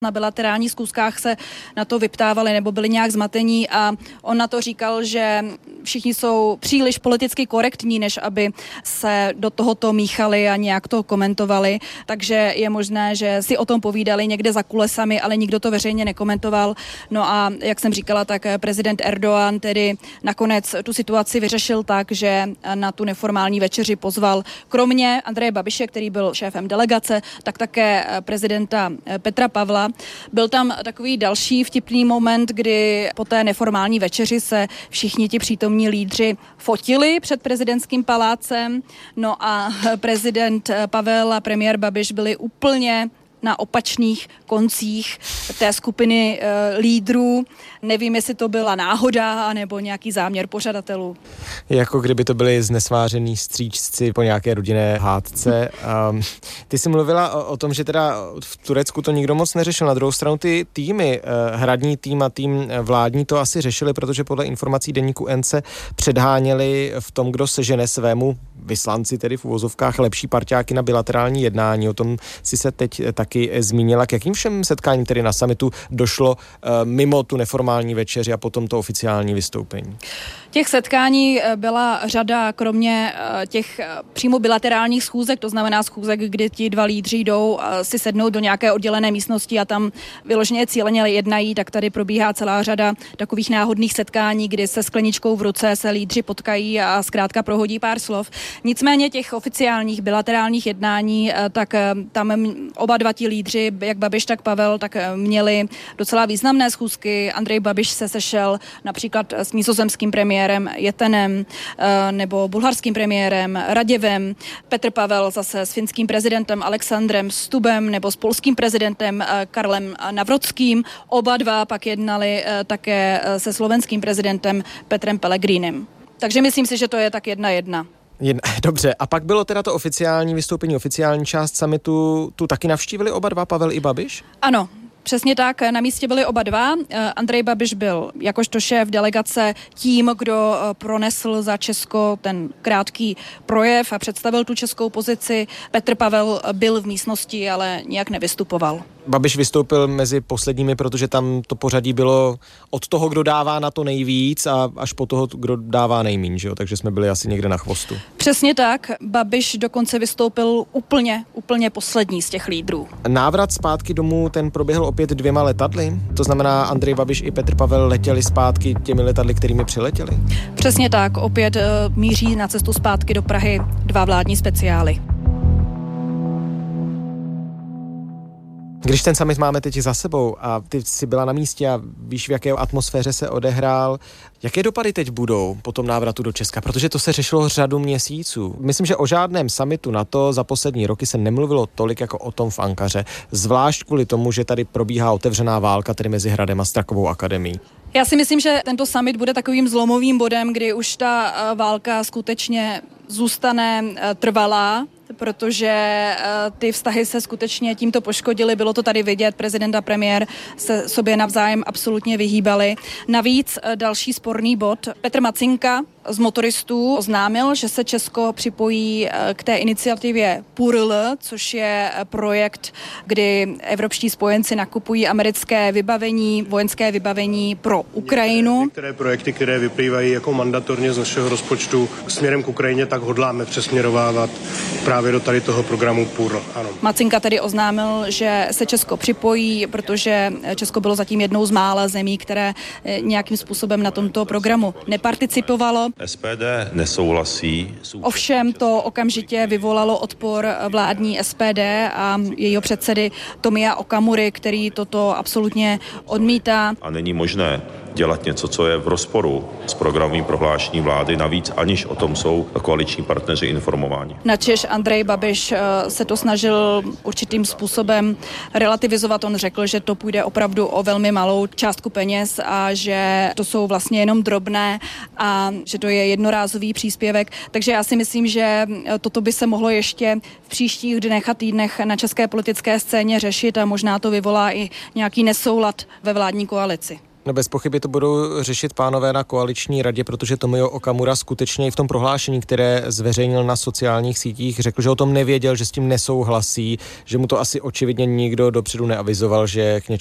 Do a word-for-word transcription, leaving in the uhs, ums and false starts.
Na bilaterálních schůzkách se na to vyptávali nebo byli nějak zmatení a on na to říkal, že všichni jsou příliš politicky korektní, než aby se do tohoto míchali a nějak to komentovali. Takže je možné, že si o tom povídali někde za kulesami, ale nikdo to veřejně nekomentoval. No a jak jsem říkala, tak prezident Erdogan tedy nakonec tu situaci vyřešil tak, že na tu neformální večeři pozval kromě Andreje Babiše, který byl šéfem delegace, tak také prezidenta Petra Pavla. Byl tam takový další vtipný moment, kdy po té neformální večeři se všichni ti přítomní lídři fotili před prezidentským palácem. No a prezident Pavel a premiér Babiš byli úplně na opačných koncích té skupiny e, lídrů. Nevím, jestli to byla náhoda nebo nějaký záměr pořadatelů. Jako kdyby to byli znesvářený stříčci po nějaké rodinné hádce. Um, ty jsi mluvila o, o tom, že teda v Turecku to nikdo moc neřešil. Na druhou stranu ty týmy, eh, hradní tým a tým vládní to asi řešili, protože podle informací deníku N se předháněli v tom, kdo sežene svému vyslanci, tedy v uvozovkách lepší parťáky na bilaterální jednání. O tom si se teď taky zmínila. K jakým všem setkáním tedy na summitu došlo eh, mimo tu neformální večeři a potom to oficiální vystoupení? Těch setkání byla řada, kromě těch přímo bilaterálních schůzek, to znamená schůzek, kdy ti dva lídři jdou si sednout do nějaké oddělené místnosti a tam vyloženě cíleně jednají, tak tady probíhá celá řada takových náhodných setkání, kdy se skleničkou v ruce se lídři potkají a zkrátka prohodí pár slov. Nicméně těch oficiálních bilaterálních jednání, tak tam oba dva ti lídři, jak Babiš, tak Pavel, tak měli docela významné schůzky. Andrej Babiš se sešel například s nizozemským premiérem Jetenem nebo bulharským premiérem Raděvem, Petr Pavel zase s finským prezidentem Alexandrem Stubem nebo s polským prezidentem Karlem Navrotským. Oba dva pak jednali také se slovenským prezidentem Petrem Pellegrinem. Takže myslím si, že to je tak jedna jedna. Jedna, dobře, a pak bylo teda to oficiální vystoupení, oficiální část summitu, tu taky navštívili oba dva, Pavel i Babiš? Ano. Přesně tak, na místě byli oba dva. Andrej Babiš byl jakožto šéf delegace tím, kdo pronesl za Česko ten krátký projev a představil tu českou pozici. Petr Pavel byl v místnosti, ale nijak nevystupoval. Babiš vystoupil mezi posledními, protože tam to pořadí bylo od toho, kdo dává na to nejvíc a až po toho, kdo dává nejmíň, že jo? Takže jsme byli asi někde na chvostu. Přesně tak, Babiš dokonce vystoupil úplně, úplně poslední z těch lídrů. Návrat zpátky domů, ten proběhl opět dvěma letadly? To znamená, Andrej Babiš i Petr Pavel letěli zpátky těmi letadly, kterými přiletěli? Přesně tak, opět uh, míří na cestu zpátky do Prahy dva vládní speciály. Když ten summit máme teď za sebou a ty jsi byla na místě a víš, v jaké atmosféře se odehrál, jaké dopady teď budou po tom návratu do Česka? Protože to se řešilo řadu měsíců. Myslím, že o žádném summitu NATO za poslední roky se nemluvilo tolik jako o tom v Ankaře, zvlášť kvůli tomu, že tady probíhá otevřená válka tedy mezi Hradem a Strakovou akademií. Já si myslím, že tento summit bude takovým zlomovým bodem, kdy už ta válka skutečně zůstane trvalá, protože ty vztahy se skutečně tímto poškodily. Bylo to tady vidět, prezident a premiér se sobě navzájem absolutně vyhýbali. Navíc další sporný bod. Petr Macinka z motoristů oznámil, že se Česko připojí k té iniciativě P U R L, což je projekt, kdy evropští spojenci nakupují americké vybavení, vojenské vybavení pro Ukrajinu. Některé projekty, které vyplývají jako mandatorně z našeho rozpočtu směrem k Ukrajině, tak hodláme přesměrovávat právě do tady toho programu P U R L. Ano. Macinka tedy oznámil, že se Česko připojí, protože Česko bylo zatím jednou z mála zemí, které nějakým způsobem na tomto programu neparticipovalo. S P D nesouhlasí. Ovšem to okamžitě vyvolalo odpor vládní S P D a jejího předsedy Tomia Okamury, který toto absolutně odmítá. A není možné dělat něco, co je v rozporu s programovým prohlášením vlády, navíc aniž o tom jsou koaliční partneři informováni. Načež Andrej Babiš se to snažil určitým způsobem relativizovat. On řekl, že to půjde opravdu o velmi malou částku peněz a že to jsou vlastně jenom drobné a že to je jednorázový příspěvek. Takže já si myslím, že toto by se mohlo ještě v příštích dnech a týdnech na české politické scéně řešit a možná to vyvolá i nějaký nesoulad ve vládní koalici. No bez pochyby to budou řešit pánové na koaliční radě, protože Tomio Okamura skutečně i v tom prohlášení, které zveřejnil na sociálních sítích, řekl, že o tom nevěděl, že s tím nesouhlasí, že mu to asi očividně nikdo dopředu neavizoval, že k něčemu